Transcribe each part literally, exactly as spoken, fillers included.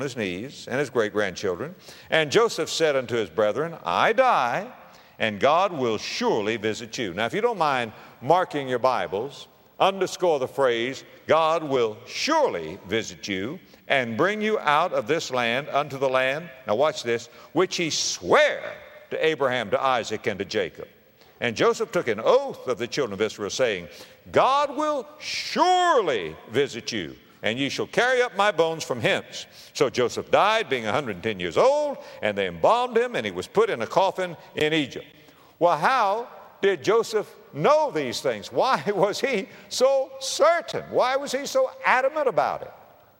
his knees, and his great-grandchildren. And Joseph said unto his brethren, I die, and God will surely visit you. Now, if you don't mind marking your Bibles, underscore the phrase, God will surely visit you and bring you out of this land unto the land, now watch this, which he sware to Abraham, to Isaac, and to Jacob. And Joseph took an oath of the children of Israel, saying, God will surely visit you, and ye shall carry up my bones from hence. So Joseph died, being one hundred ten years old, and they embalmed him, and he was put in a coffin in Egypt. Well, how did Joseph know these things? Why was he so certain? Why was he so adamant about it?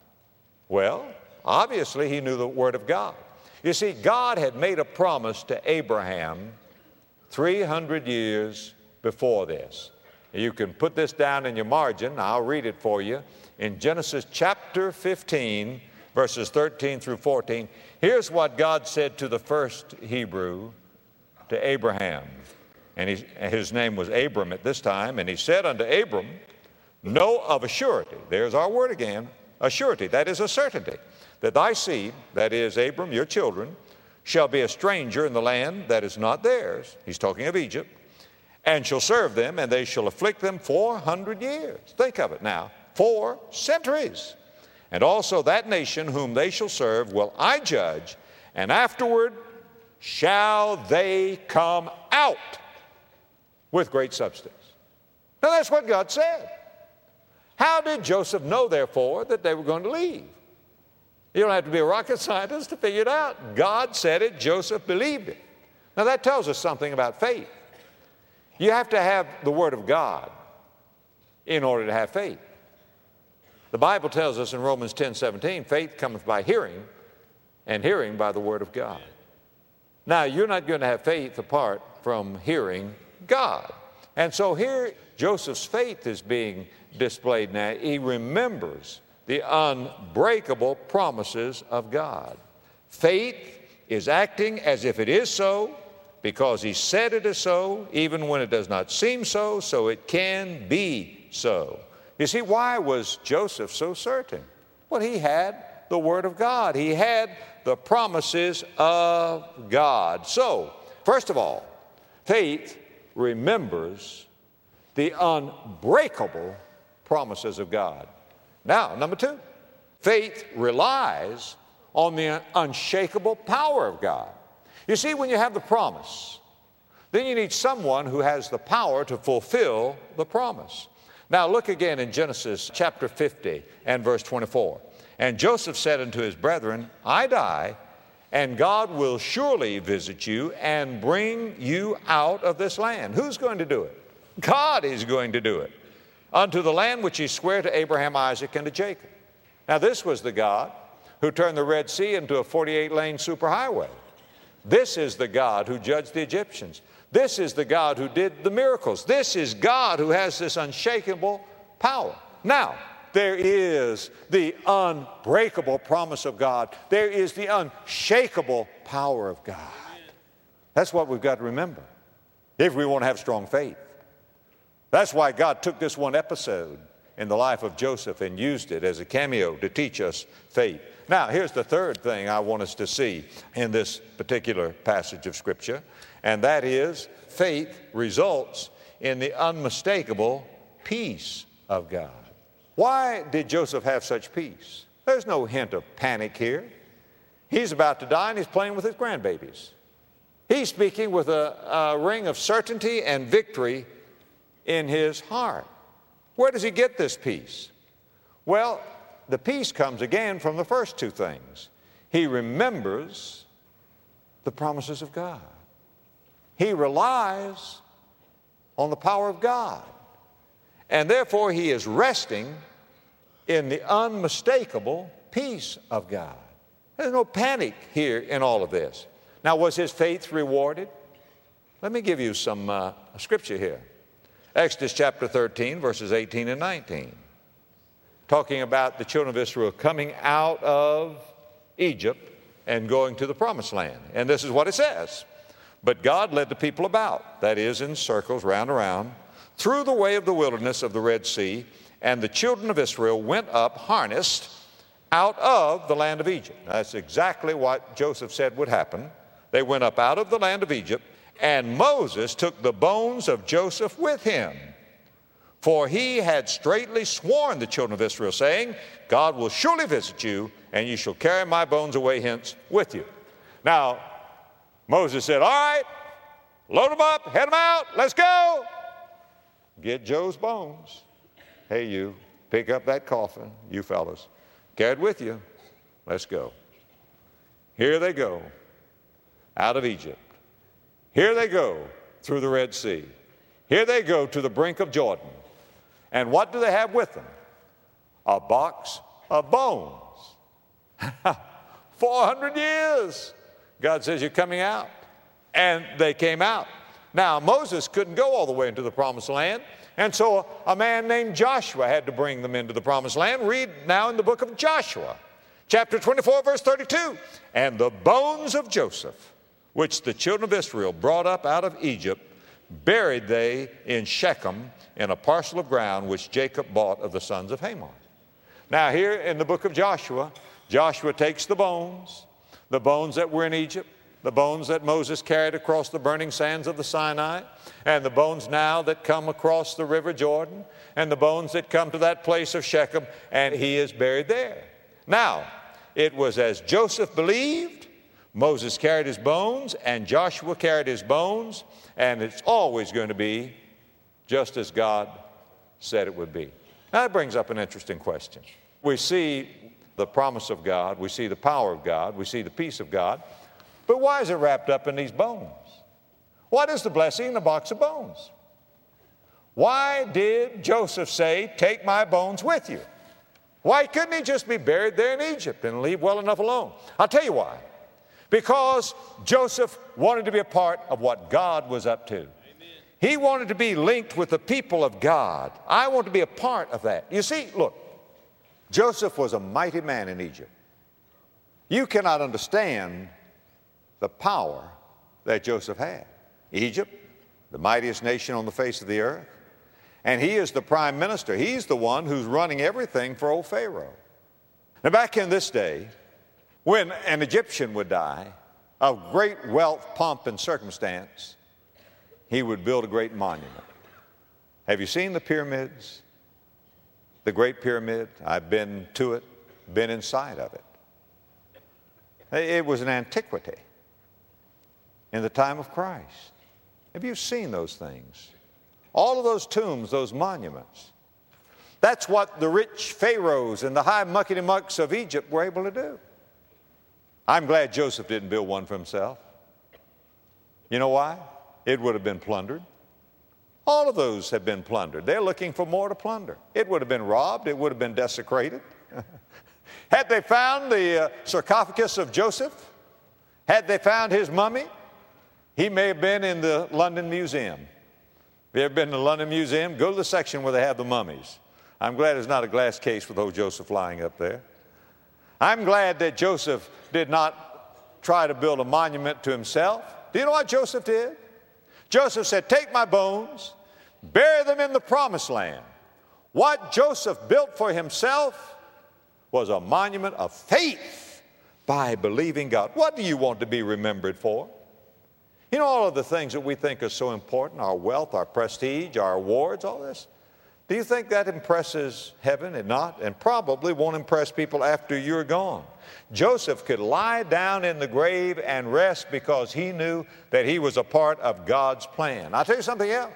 Well, obviously he knew the Word of God. You see, God had made a promise to Abraham three hundred years before this. You can put this down in your margin. I'll read it for you. In Genesis chapter fifteen, verses thirteen through fourteen, here's what God said to the first Hebrew, to Abraham. And he, his name was Abram at this time. And he said unto Abram, know of a surety, there's our word again, a surety, that is a certainty, that thy seed, that is Abram, your children, shall be a stranger in the land that is not theirs. He's talking of Egypt. And shall serve them, and they shall afflict them four hundred years. Think of it now, four centuries. And also that nation whom they shall serve will I judge, and afterward shall they come out with great substance. Now that's what God said. How did Joseph know, therefore, that they were going to leave? You don't have to be a rocket scientist to figure it out. God said it, Joseph believed it. Now that tells us something about faith. You have to have the Word of God in order to have faith. The Bible tells us in Romans ten seventeen, faith cometh by hearing, and hearing by the Word of God. Now, you're not going to have faith apart from hearing God. And so here, Joseph's faith is being displayed now. He remembers the unbreakable promises of God. Faith is acting as if it is so, because he said it is so, even when it does not seem so, so it can be so. You see, why was Joseph so certain? Well, he had the Word of God. He had the promises of God. So, first of all, faith remembers the unbreakable promises of God. Now, number two, faith relies on the unshakable power of God. You see, when you have the promise, then you need someone who has the power to fulfill the promise. Now look again in Genesis chapter fifty and verse twenty-four. And Joseph said unto his brethren, I die, and God will surely visit you and bring you out of this land. Who's going to do it? God is going to do it. Unto the land which he sware to Abraham, Isaac, and to Jacob. Now this was the God who turned the Red Sea into a forty-eight lane superhighway. This is the God who judged the Egyptians. This is the God who did the miracles. This is God who has this unshakable power. Now, there is the unbreakable promise of God. There is the unshakable power of God. That's what we've got to remember if we want to have strong faith. That's why God took this one episode in the life of Joseph and used it as a cameo to teach us faith. Now, here's the third thing I want us to see in this particular passage of Scripture, and that is faith results in the unmistakable peace of God. Why did Joseph have such peace? There's no hint of panic here. He's about to die and he's playing with his grandbabies. He's speaking with a, a ring of certainty and victory in his heart. Where does he get this peace? Well, the peace comes again from the first two things. He remembers the promises of God. He relies on the power of God. And therefore, he is resting in the unmistakable peace of God. There's no panic here in all of this. Now, was his faith rewarded? Let me give you some uh, scripture here. Exodus chapter thirteen, verses eighteen and nineteen. Talking about the children of Israel coming out of Egypt and going to the promised land. And this is what it says. But God led the people about, that is, in circles, round and round, through the way of the wilderness of the Red Sea, and the children of Israel went up harnessed out of the land of Egypt. That's exactly what Joseph said would happen. They went up out of the land of Egypt, and Moses took the bones of Joseph with him. For he had straitly sworn the children of Israel, saying, God will surely visit you, and you shall carry my bones away hence with you. Now, Moses said, all right, load them up, head them out, let's go. Get Joe's bones. Hey, you, pick up that coffin, you fellas. Carry it with you. Let's go. Here they go, out of Egypt. Here they go through the Red Sea. Here they go to the brink of Jordan. And what do they have with them? A box of bones. four hundred years. God says, you're coming out. And they came out. Now, Moses couldn't go all the way into the promised land. And so a man named Joshua had to bring them into the promised land. Read now in the book of Joshua, chapter twenty-four, verse thirty-two. And the bones of Joseph, which the children of Israel brought up out of Egypt, buried they in Shechem in a parcel of ground which Jacob bought of the sons of Hamor. Now here in the book of Joshua, Joshua takes the bones, the bones that were in Egypt, the bones that Moses carried across the burning sands of the Sinai, and the bones now that come across the river Jordan, and the bones that come to that place of Shechem, and he is buried there. Now, it was as Joseph believed. Moses carried his bones, and Joshua carried his bones, and it's always going to be just as God said it would be. Now, that brings up an interesting question. We see the promise of God, we see the power of God, we see the peace of God, but why is it wrapped up in these bones? What is the blessing in the box of bones? Why did Joseph say, take my bones with you? Why couldn't he just be buried there in Egypt and leave well enough alone? I'll tell you why. Because Joseph wanted to be a part of what God was up to. Amen. He wanted to be linked with the people of God. I want to be a part of that. You see, look, Joseph was a mighty man in Egypt. You cannot understand the power that Joseph had. Egypt, the mightiest nation on the face of the earth, and he is the prime minister. He's the one who's running everything for old Pharaoh. Now, back in this day, when an Egyptian would die of great wealth, pomp, and circumstance, he would build a great monument. Have you seen the pyramids? The Great Pyramid? I've been to it, been inside of it. It was an antiquity in the time of Christ. Have you seen those things? All of those tombs, those monuments. That's what the rich pharaohs and the high muckety-mucks of Egypt were able to do. I'm glad Joseph didn't build one for himself. You know why? It would have been plundered. All of those have been plundered. They're looking for more to plunder. It would have been robbed. It would have been desecrated. Had they found the uh, sarcophagus of Joseph, had they found his mummy, he may have been in the London Museum. If you ever been to the London Museum, go to the section where they have the mummies. I'm glad there's not a glass case with old Joseph lying up there. I'm glad that Joseph did not try to build a monument to himself. Do you know what Joseph did? Joseph said, take my bones, bury them in the promised land. What Joseph built for himself was a monument of faith by believing God. What do you want to be remembered for? You know, all of the things that we think are so important, our wealth, our prestige, our awards, all this. Do you think that impresses heaven? And not, and probably won't impress people after you're gone. Joseph could lie down in the grave and rest because he knew that he was a part of God's plan. I'll tell you something else.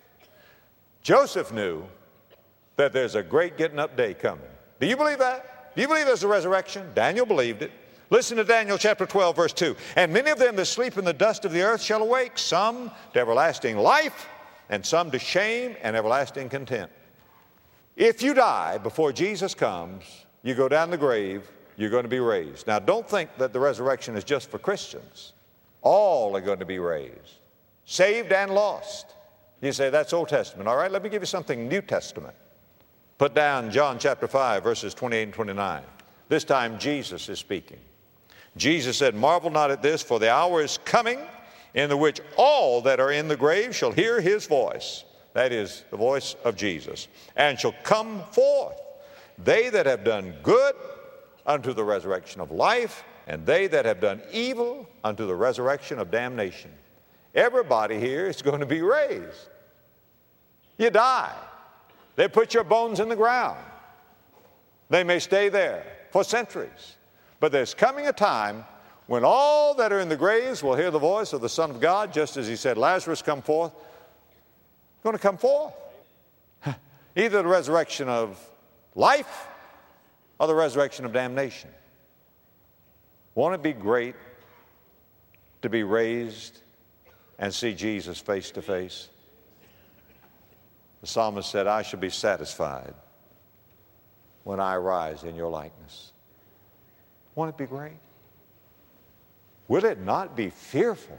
Joseph knew that there's a great getting up day coming. Do you believe that? Do you believe there's a resurrection? Daniel believed it. Listen to Daniel chapter twelve, verse two. And many of them that sleep in the dust of the earth shall awake, some to everlasting life, and some to shame and everlasting contempt. If you die before Jesus comes, you go down the grave, you're going to be raised. Now, don't think that the resurrection is just for Christians. All are going to be raised, saved and lost. You say, that's Old Testament. All right, let me give you something New Testament. Put down John chapter five, verses twenty-eight and twenty-nine. This time, Jesus is speaking. Jesus said, marvel not at this, for the hour is coming in the which all that are in the grave shall hear his voice. That is the voice of Jesus. And shall come forth, they that have done good unto the resurrection of life, and they that have done evil unto the resurrection of damnation. Everybody here is going to be raised. You die. They put your bones in the ground. They may stay there for centuries. But there's coming a time when all that are in the graves will hear the voice of the Son of God, just as he said, Lazarus, come forth. Going to come forth. Either the resurrection of life or the resurrection of damnation. Won't it be great to be raised and see Jesus face to face? The psalmist said, I shall be satisfied when I arise in your likeness. Won't it be great? Will it not be fearful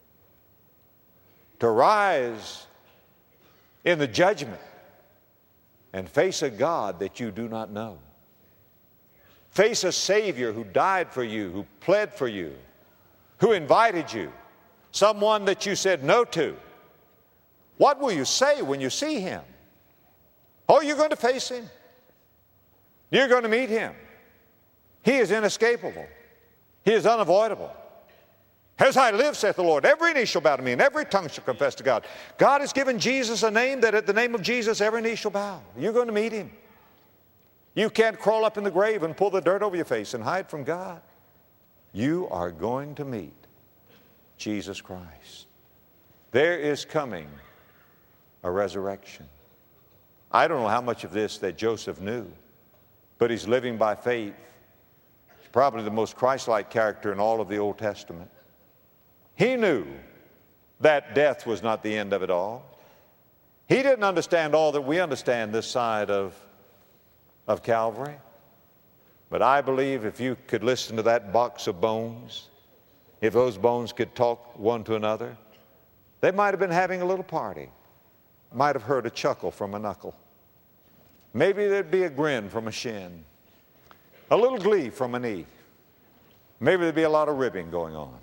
to rise in the judgment and face a God that you do not know? Face a Savior who died for you, who pled for you, who invited you, someone that you said no to. What will you say when you see him? Oh, you're going to face him. You're going to meet him. He is inescapable. He is unavoidable. As I live, saith the Lord, every knee shall bow to me, and every tongue shall confess to God. God has given Jesus a name that at the name of Jesus every knee shall bow. You're going to meet him. You can't crawl up in the grave and pull the dirt over your face and hide from God. You are going to meet Jesus Christ. There is coming a resurrection. I don't know how much of this that Joseph knew, but he's living by faith. He's probably the most Christ-like character in all of the Old Testament. He knew that death was not the end of it all. He didn't understand all that we understand this side of, of Calvary. But I believe if you could listen to that box of bones, if those bones could talk one to another, they might have been having a little party. Might have heard a chuckle from a knuckle. Maybe there'd be a grin from a shin. A little glee from a knee. Maybe there'd be a lot of ribbing going on.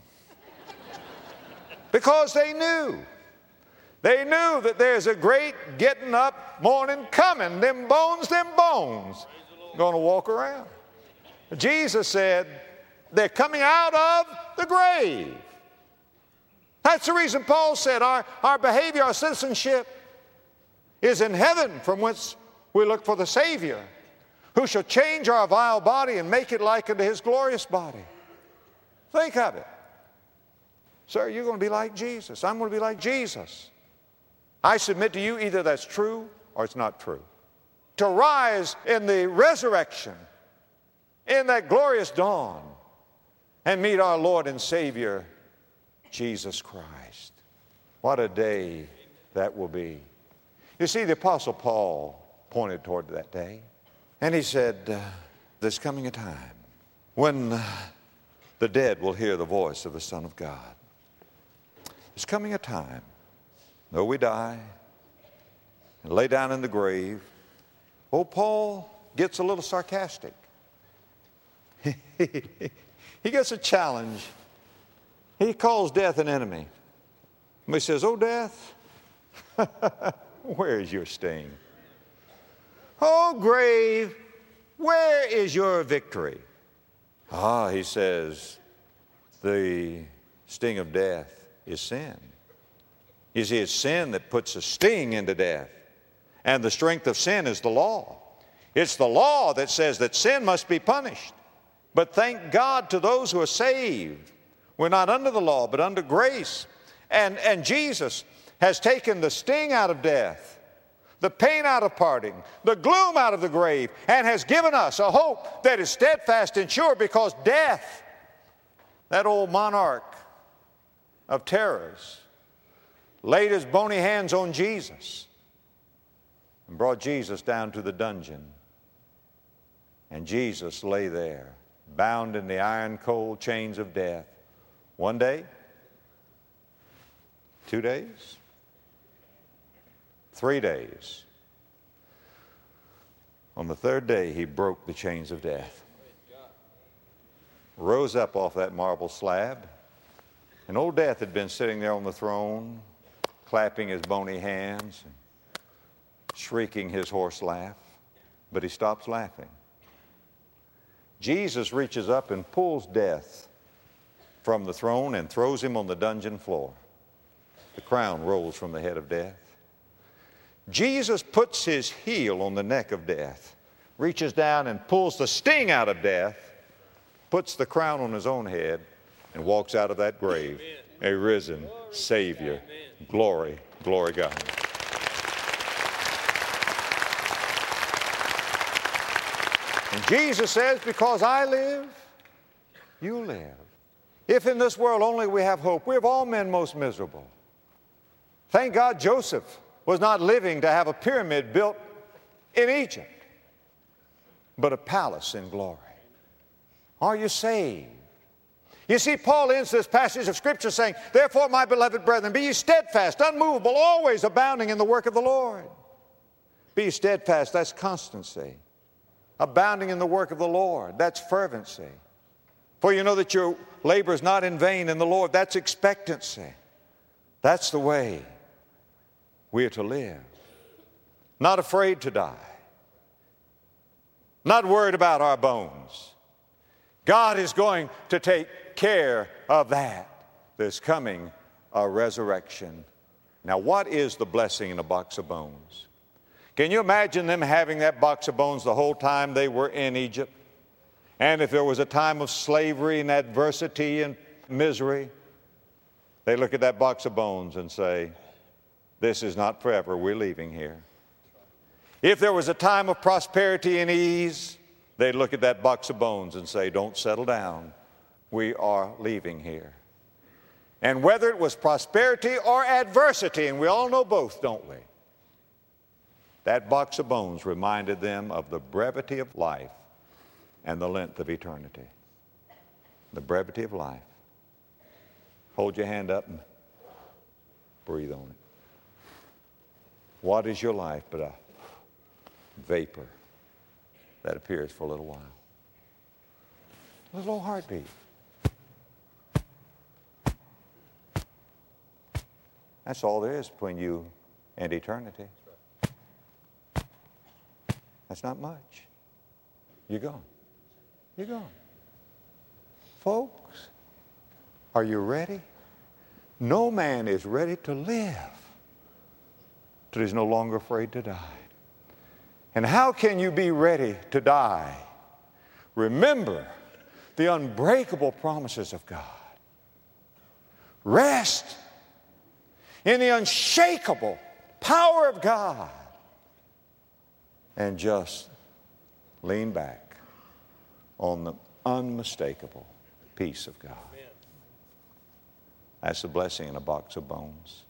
Because they knew. They knew that there's a great getting up morning coming. Them bones, them bones, going to walk around. Jesus said, they're coming out of the grave. That's the reason Paul said our, our behavior, our citizenship is in heaven, from whence we look for the Savior, who shall change our vile body and make it like unto his glorious body. Think of it. Sir, you're going to be like Jesus. I'm going to be like Jesus. I submit to you, either that's true or it's not true. To rise in the resurrection, in that glorious dawn, and meet our Lord and Savior, Jesus Christ. What a day that will be. You see, the Apostle Paul pointed toward that day, and he said, uh, there's coming a time when uh, the dead will hear the voice of the Son of God. There's coming a time, though we die and lay down in the grave, old Paul gets a little sarcastic. He gets a challenge. He calls death an enemy. He says, oh, death, where is your sting? Oh, grave, where is your victory? Ah, he says, the sting of death is sin. You see, it's sin that puts a sting into death. And the strength of sin is the law. It's the law that says that sin must be punished. But thank God to those who are saved. We're not under the law, but under grace. And, and Jesus has taken the sting out of death, the pain out of parting, the gloom out of the grave, and has given us a hope that is steadfast and sure, because death, that old monarch of terrors, laid his bony hands on Jesus and brought Jesus down to the dungeon. And Jesus lay there, bound in the iron cold chains of death. One day, two days, three days. On the third day, he broke the chains of death, rose up off that marble slab, and old death had been sitting there on the throne, clapping his bony hands, and shrieking his hoarse laugh, but he stops laughing. Jesus reaches up and pulls death from the throne and throws him on the dungeon floor. The crown rolls from the head of death. Jesus puts his heel on the neck of death, reaches down and pulls the sting out of death, puts the crown on his own head, and walks out of that grave a risen Savior. Glory, glory God. And Jesus says, because I live, you live. If in this world only we have hope, we have all men most miserable. Thank God Joseph was not living to have a pyramid built in Egypt, but a palace in glory. Are you saved? You see, Paul ends this passage of Scripture saying, therefore, my beloved brethren, be ye steadfast, unmovable, always abounding in the work of the Lord. Be ye steadfast, that's constancy. Abounding in the work of the Lord, that's fervency. For you know that your labor is not in vain in the Lord, that's expectancy. That's the way we are to live. Not afraid to die. Not worried about our bones. God is going to take care of that. There's coming a resurrection. Now, what is the blessing in a box of bones? Can you imagine them having that box of bones the whole time they were in Egypt? And if there was a time of slavery and adversity and misery, they look at that box of bones and say, this is not forever, we're leaving here. If there was a time of prosperity and ease, they'd look at that box of bones and say, don't settle down, we are leaving here. And whether it was prosperity or adversity, and we all know both, don't we? That box of bones reminded them of the brevity of life and the length of eternity. The brevity of life. Hold your hand up and breathe on it. What is your life but a vapor that appears for a little while? A little heartbeat. That's all there is between you and eternity. That's not much. You're gone. You're gone. Folks, are you ready? No man is ready to live till he's no longer afraid to die. And how can you be ready to die? Remember the unbreakable promises of God. Rest in the unshakable power of God. And just lean back on the unmistakable peace of God. Amen. That's a blessing in a box of bones.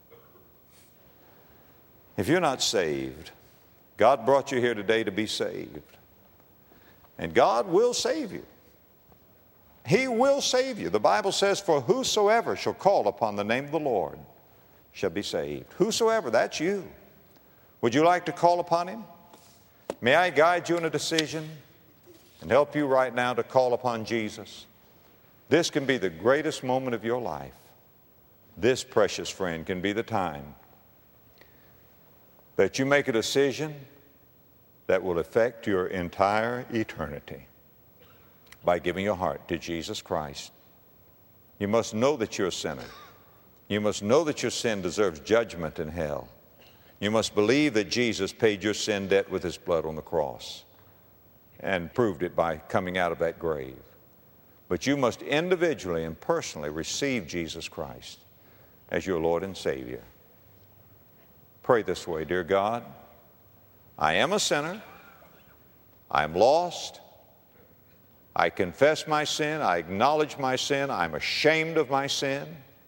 If you're not saved, God brought you here today to be saved. And God will save you. He will save you. The Bible says, for whosoever shall call upon the name of the Lord shall be saved. Whosoever, that's you. Would you like to call upon Him? May I guide you in a decision and help you right now to call upon Jesus? This can be the greatest moment of your life. This, precious friend, can be the time that you make a decision that will affect your entire eternity by giving your heart to Jesus Christ. You must know that you're a sinner. You must know that your sin deserves judgment in hell. You must believe that Jesus paid your sin debt with His blood on the cross and proved it by coming out of that grave. But you must individually and personally receive Jesus Christ as your Lord and Savior. Pray this way, dear God, I am a sinner. I am lost. I confess my sin. I acknowledge my sin. I'm ashamed of my sin.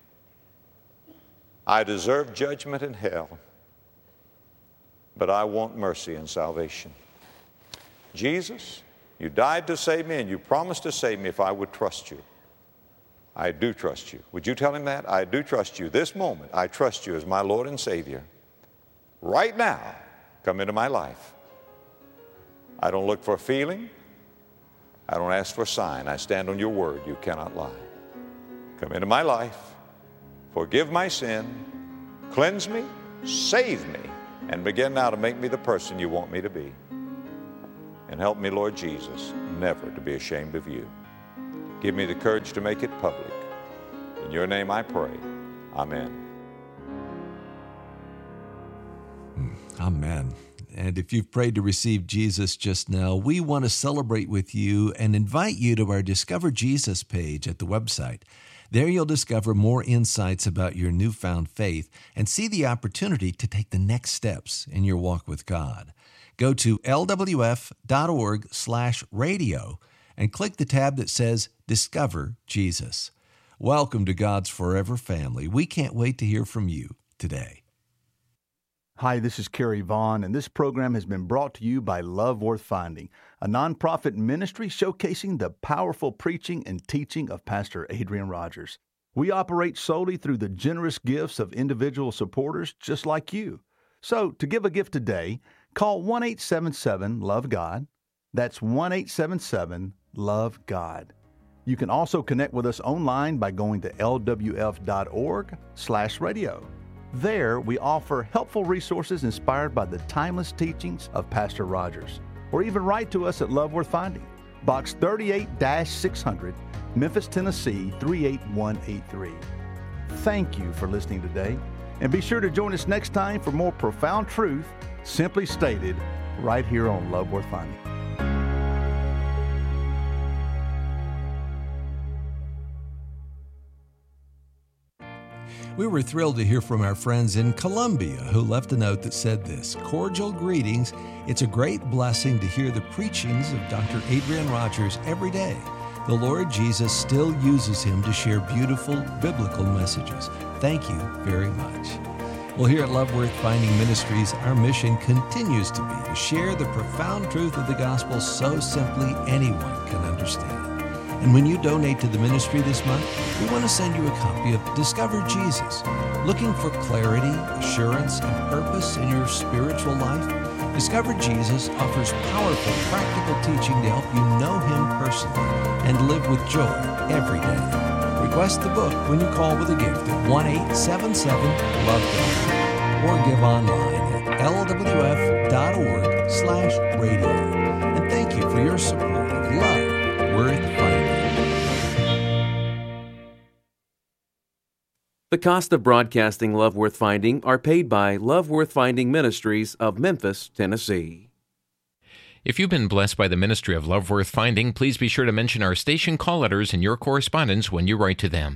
I deserve judgment in hell. But I want mercy and salvation. Jesus, you died to save me, and you promised to save me if I would trust you. I do trust you. Would you tell Him that? I do trust you. This moment, I trust you as my Lord and Savior. Right now, come into my life. I don't look for a feeling. I don't ask for a sign. I stand on your word. You cannot lie. Come into my life. Forgive my sin. Cleanse me. Save me. And begin now to make me the person you want me to be. And help me, Lord Jesus, never to be ashamed of you. Give me the courage to make it public. In your name I pray. Amen. Amen. And if you've prayed to receive Jesus just now, we want to celebrate with you and invite you to our Discover Jesus page at the website. There you'll discover more insights about your newfound faith and see the opportunity to take the next steps in your walk with God. Go to L W F dot org slash radio and click the tab that says Discover Jesus. Welcome to God's Forever Family. We can't wait to hear from you today. Hi, this is Kerry Vaughn, and this program has been brought to you by Love Worth Finding, a nonprofit ministry showcasing the powerful preaching and teaching of Pastor Adrian Rogers. We operate solely through the generous gifts of individual supporters just like you. So, to give a gift today, call one eight seven seven, love God. That's one eight seven seven, love God. You can also connect with us online by going to L W F dot org slash radio. There, we offer helpful resources inspired by the timeless teachings of Pastor Rogers. Or even write to us at Love Worth Finding, Box thirty-eight six hundred, Memphis, Tennessee three eight one eight three. Thank you for listening today, and be sure to join us next time for more profound truth, simply stated, right here on Love Worth Finding. We were thrilled to hear from our friends in Colombia who left a note that said this: cordial greetings. It's a great blessing to hear the preachings of Doctor Adrian Rogers every day. The Lord Jesus still uses him to share beautiful biblical messages. Thank you very much. Well, here at Love Worth Finding Ministries, our mission continues to be to share the profound truth of the gospel so simply anyone can understand. And when you donate to the ministry this month, we want to send you a copy of Discover Jesus. Looking for clarity, assurance, and purpose in your spiritual life? Discover Jesus offers powerful, practical teaching to help you know Him personally and live with joy every day. Request the book when you call with a gift at one eight seven seven, love God or give online at L W F dot org slash radio. And thank you for your support of Love Worth Finding. The cost of broadcasting Love Worth Finding are paid by Love Worth Finding Ministries of Memphis, Tennessee. If you've been blessed by the ministry of Love Worth Finding, please be sure to mention our station call letters in your correspondence when you write to them.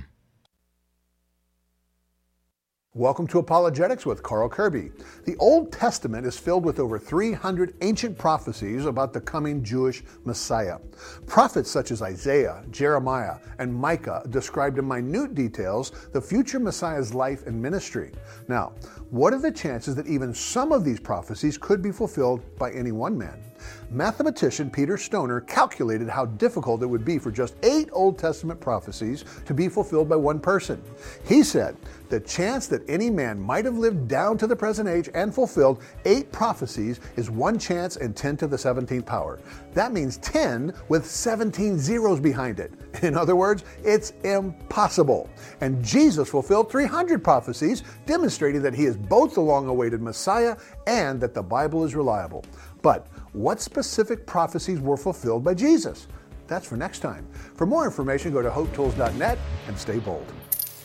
Welcome to Apologetics with Carl Kirby. The Old Testament is filled with over three hundred ancient prophecies about the coming Jewish Messiah. Prophets such as Isaiah, Jeremiah, and Micah described in minute details the future Messiah's life and ministry. Now, what are the chances that even some of these prophecies could be fulfilled by any one man? Mathematician Peter Stoner calculated how difficult it would be for just eight Old Testament prophecies to be fulfilled by one person. He said, the chance that any man might have lived down to the present age and fulfilled eight prophecies is one chance in ten to the seventeenth power. That means ten with seventeen zeros behind it. In other words, it's impossible. And Jesus fulfilled three hundred prophecies, demonstrating that he is both the long-awaited Messiah and that the Bible is reliable. But what specific prophecies were fulfilled by Jesus? That's for next time. For more information, go to hope tools dot net and stay bold.